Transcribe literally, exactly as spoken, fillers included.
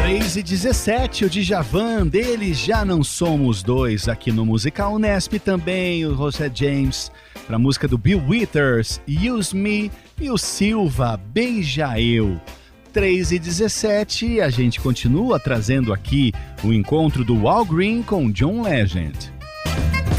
três e dezessete, o Djavan, deles Já Não Somos Dois, aqui no Musical Unesp, também o José James, para a música do Bill Withers, Use Me, e o Silva, Beija Eu. três e dezessete, a gente continua trazendo aqui o encontro do Al Green com John Legend.